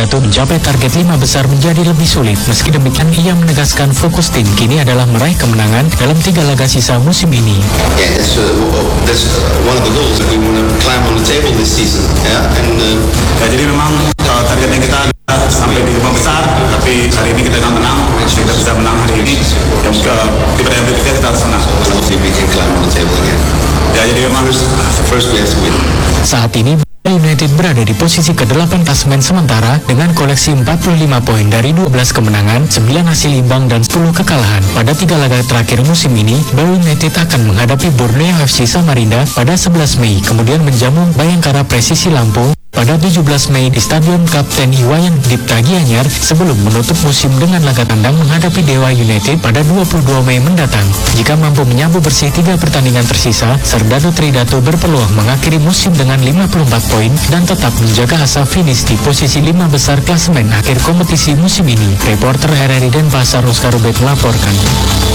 Tridatu mencapai target 5 besar menjadi lebih sulit. Meski demikian, ia menegaskan fokus tim kini adalah meraih kemenangan dalam 3 laga sisa musim ini. Yeah, that's one of the goals that we want to climb on the table this season. Yeah, and jadi memang targetnya kita sampai di 5 besar, tapi hari ini kita menang, kita bisa menang hari ini. Yang di pertandingan berikutnya kita harus menang. hopefully we can climb on the table again. Ya, jadi memang First we have to win. Saat ini United berada di posisi ke-8 klasemen sementara dengan koleksi 45 poin dari 12 kemenangan, 9 hasil imbang dan 10 kekalahan. Pada 3 laga terakhir musim ini, Bali United akan menghadapi Borneo FC Samarinda pada 11 Mei, kemudian menjamu Bayangkara Presisi Lampung pada 17 Mei di Stadion Kapten Iwayan Dipta Gianyar sebelum menutup musim dengan laga tandang menghadapi Dewa United pada 22 Mei mendatang. Jika mampu menyabu bersih 3 pertandingan tersisa, Serdadu Tridatu berpeluang mengakhiri musim dengan 54 poin dan tetap menjaga asa finish di posisi 5 besar klasemen akhir kompetisi musim ini. Reporter RRI Denpasar Oscar Rubet melaporkan.